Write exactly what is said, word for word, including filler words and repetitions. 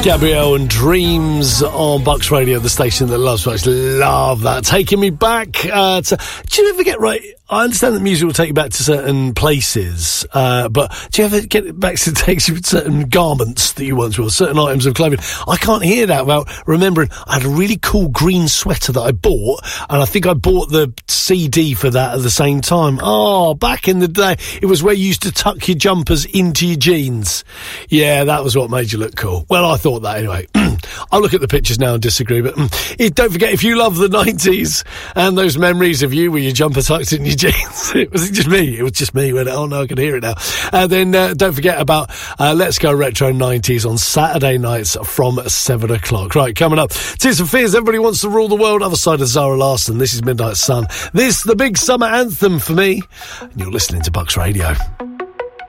Gabrielle and Dreams on Bucks Radio, the station that loves Bucks. Love that. Taking me back uh, to... Do you ever get right... I understand that music will take you back to certain places, uh, but do you ever get back to takes you to certain garments that you once wore, certain items of clothing? I can't hear that without remembering I had a really cool green sweater that I bought, and I think I bought the C D for that at the same time. Oh, back in the day, it was where you used to tuck your jumpers into your jeans. Yeah, that was what made you look cool. Well, I thought that anyway. I'll look at the pictures now and disagree, but um, it, don't forget, if you love the nineties and those memories of you with your jumper tucked in your jeans, it was just me, it was just me, when, oh no, I can hear it now. And then uh, don't forget about uh, Let's Go Retro nineties on Saturday nights from seven o'clock. Right, coming up, Tears for Fears, Everybody Wants to Rule the World, other side of Zara Larsson. This is Midnight Sun. This, the big summer anthem for me, and you're listening to Bucks Radio.